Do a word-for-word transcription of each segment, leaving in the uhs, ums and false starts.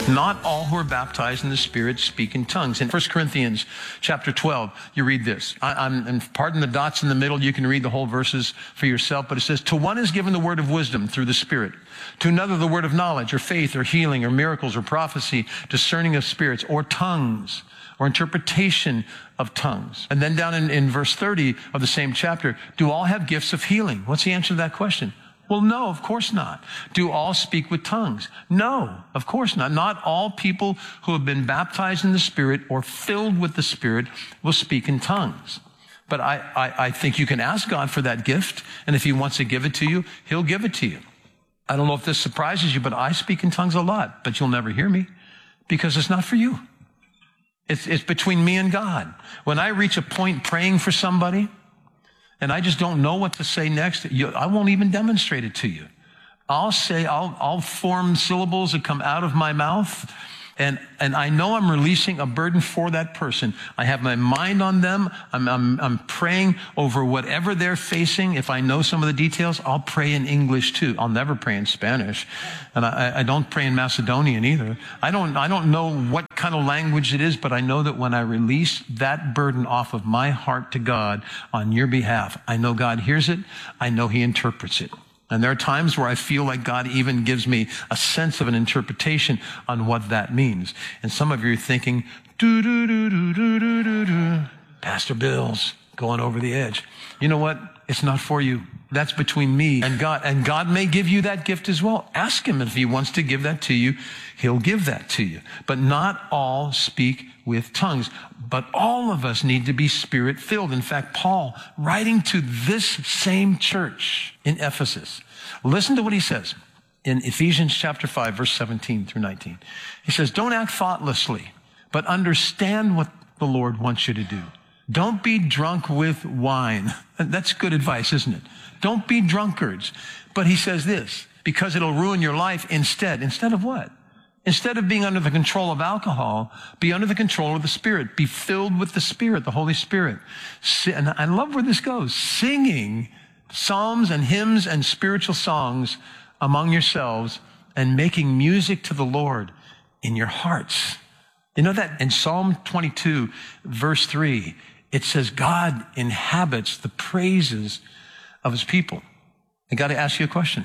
Not all who are baptized in the Spirit speak in tongues. In First Corinthians chapter twelve, you read this. I, I'm, and pardon the dots in the middle. You can read the whole verses for yourself. But it says, to one is given the word of wisdom through the Spirit. To another, the word of knowledge or faith or healing or miracles or prophecy, discerning of spirits or tongues or interpretation of tongues. And then down in, in verse thirty of the same chapter, do all have gifts of healing? What's the answer to that question? Well, no, of course not. Do all speak with tongues? No, of course not. Not all people who have been baptized in the Spirit or filled with the Spirit will speak in tongues. But I, I, I think you can ask God for that gift, and if he wants to give it to you, he'll give it to you. I don't know if this surprises you, but I speak in tongues a lot, but you'll never hear me because it's not for you. It's, it's between me and God. When I reach a point praying for somebody, and I just don't know what to say next, you, I won't even demonstrate it to you. I'll say, I'll, I'll form syllables that come out of my mouth, and, and I know I'm releasing a burden for that person. I have my mind on them. I'm, I'm, I'm praying over whatever they're facing. If I know some of the details, I'll pray in English too. I'll never pray in Spanish. And I, I don't pray in Macedonian either. I don't, I don't know what kind of language it is, but I know that when I release that burden off of my heart to God on your behalf, I know God hears it. I know he interprets it. And there are times where I feel like God even gives me a sense of an interpretation on what that means. And some of you are thinking, do do do do do do do do. Pastor Bill's going over the edge. You know what? It's not for you. That's between me and God. And God may give you that gift as well. Ask him if he wants to give that to you. He'll give that to you. But not all speak with tongues. But all of us need to be Spirit-filled. In fact, Paul, writing to this same church in Ephesus, listen to what he says in Ephesians chapter five, verse seventeen through nineteen. He says, don't act thoughtlessly, but understand what the Lord wants you to do. Don't be drunk with wine. That's good advice, isn't it? Don't be drunkards. But he says this, because it'll ruin your life instead. Instead of what? Instead of being under the control of alcohol, be under the control of the Spirit. Be filled with the Spirit, the Holy Spirit. And I love where this goes. Singing psalms and hymns and spiritual songs among yourselves and making music to the Lord in your hearts. You know that in Psalm twenty-two, verse three, it says God inhabits the praises of his people. I got to ask you a question.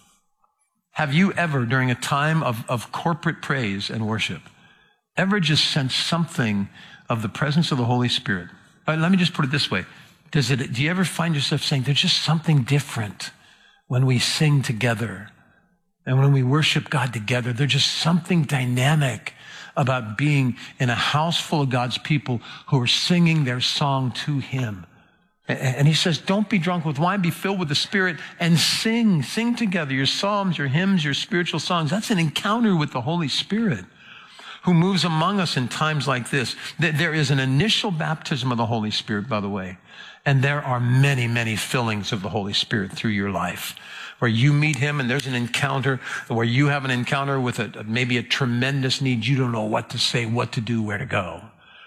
Have you ever, during a time of, of corporate praise and worship, ever just sensed something of the presence of the Holy Spirit? Right, let me just put it this way. Does it, do you ever find yourself saying, there's just something different when we sing together and when we worship God together? There's just something dynamic about being in a house full of God's people who are singing their song to him. And he says, don't be drunk with wine, be filled with the Spirit and sing. Sing together your psalms, your hymns, your spiritual songs. That's an encounter with the Holy Spirit who moves among us in times like this. There is an initial baptism of the Holy Spirit, by the way. And there are many, many fillings of the Holy Spirit through your life where you meet him and there's an encounter where you have an encounter with a, maybe a tremendous need. You don't know what to say, what to do, where to go.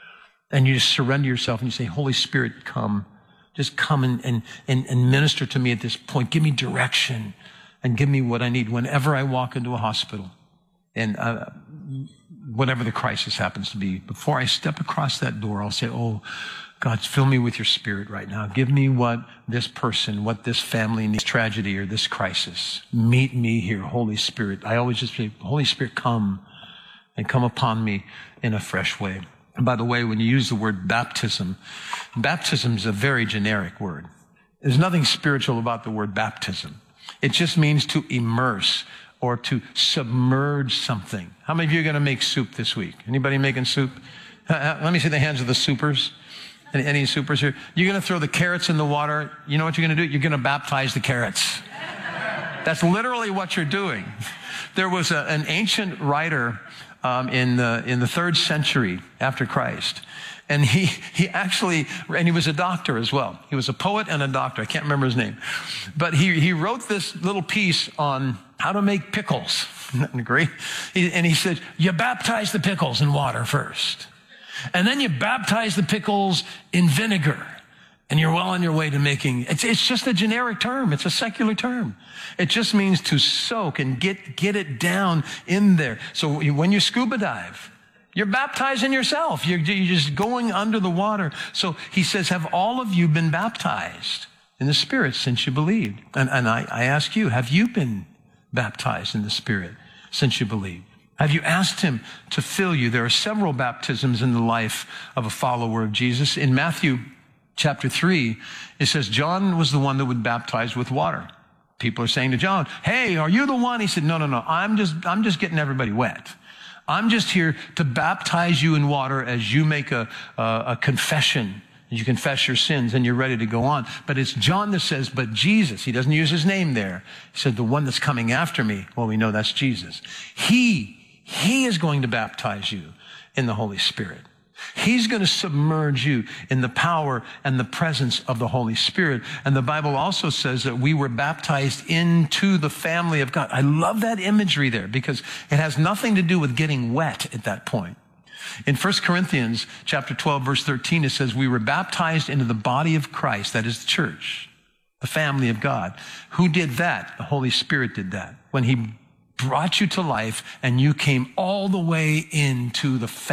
And you just surrender yourself and you say, Holy Spirit, come. Just come and, and, and, and minister to me at this point. Give me direction and give me what I need whenever I walk into a hospital and uh, whatever the crisis happens to be. Before I step across that door, I'll say, oh, God, fill me with your Spirit right now. Give me what this person, what this family needs, tragedy or this crisis. Meet me here, Holy Spirit. I always just say, Holy Spirit, come and come upon me in a fresh way. And by the way, when you use the word baptism, baptism is a very generic word. There's nothing spiritual about the word baptism. It just means to immerse or to submerge something. How many of you are going to make soup this week? Anybody making soup? Uh, let me see the hands of the soupers. Any, any soupers here? You're going to throw the carrots in the water. You know what you're going to do? You're going to baptize the carrots. That's literally what you're doing. There was a, an ancient writer Um, in the in the third century after Christ, and he he actually and he was a doctor as well. He was a poet and a doctor. I can't remember his name, but he he wrote this little piece on how to make pickles. Isn't that great? He, and he said, you baptize the pickles in water first, and then you baptize the pickles in vinegar, And you're well on your way to making, it's, it's just a generic term. It's a secular term. It just means to soak and get, get it down in there. So when you scuba dive, you're baptizing yourself. You're, you're just going under the water. So he says, have all of you been baptized in the Spirit since you believed? And, and I, I ask you, have you been baptized in the Spirit since you believed? Have you asked him to fill you? There are several baptisms in the life of a follower of Jesus. In Matthew chapter three, it says John was the one that would baptize with water. People are saying to John, hey, are you the one? He said, no, no, no. I'm just, I'm just getting everybody wet. I'm just here to baptize you in water as you make a, a, a confession. You confess your sins and you're ready to go on. But it's John that says, but Jesus, he doesn't use his name there. He said, the one that's coming after me. Well, we know that's Jesus. He, he is going to baptize you in the Holy Spirit. He's going to submerge you in the power and the presence of the Holy Spirit. And the Bible also says that we were baptized into the family of God. I love that imagery there because it has nothing to do with getting wet at that point. In First Corinthians chapter twelve, verse thirteen, it says, we were baptized into the body of Christ, that is the church, the family of God. Who did that? The Holy Spirit did that. When he brought you to life and you came all the way into the family.